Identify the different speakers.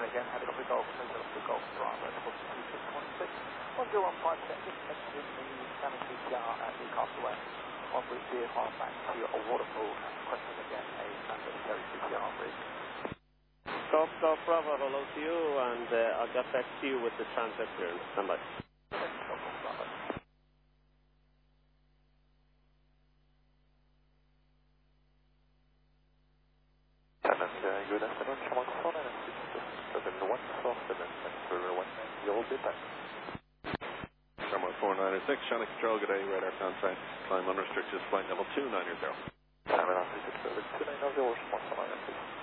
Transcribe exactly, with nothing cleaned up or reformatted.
Speaker 1: again, had a lovely golf, so the golf driver, two six one six, one zero one five seconds, exiting the Salmon P C R at Newcastle Way, en route D F R back to a waterfall, and requesting again a Sandwich Ferry P C R bridge.
Speaker 2: Golf, Golf Bravo, hello to you, and uh, I'll get back to you with the transfer clearance. Stand by.
Speaker 1: Golf Bravo. Good afternoon, Charles Ford, and seven one four seven, for one nine zero depart.
Speaker 3: Shamrock four nine six, Shannon Control, good day, radar contact, climb unrestricted, flight level two nine zero.
Speaker 1: Shamrock two nine zero, Shamrock four nine six.